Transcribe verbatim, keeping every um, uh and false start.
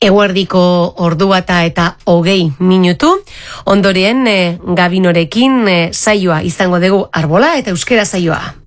Eguerdiko orduata eta hogei minutu, ondorien e, Gabinorekin e, saioa izango dugu Arbola eta euskera saioa.